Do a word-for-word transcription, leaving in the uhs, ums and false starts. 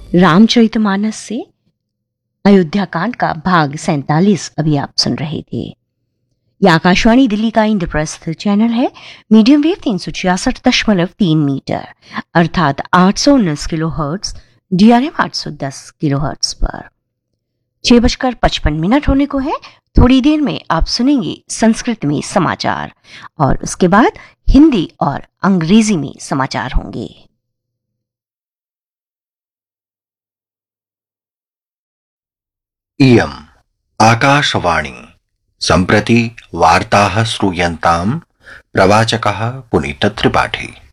रामचरितमानस से अयोध्या कांड का भाग सैंतालीस अभी आप सुन रहे थे। यह आकाशवाणी दिल्ली का इंद्रप्रस्थ चैनल है। मीडियम वेव तीन सौ छियासठ दशमलव तीन मीटर अर्थात आठ सौ उन्नीस किलो हर्ट्स, डीआरएम आठ सौ दस किलो हर्ट्स पर छह बजकर पचपन मिनट होने को है। थोड़ी देर में आप सुनेंगे संस्कृत में समाचार और उसके बाद हिंदी और अंग्रेजी में समाचार होंगे। इयम् आकाशवाणी सम्प्रति वार्ताः श्रूयन्ताम्। प्रवाचकः पुनीत त्रिपाठी।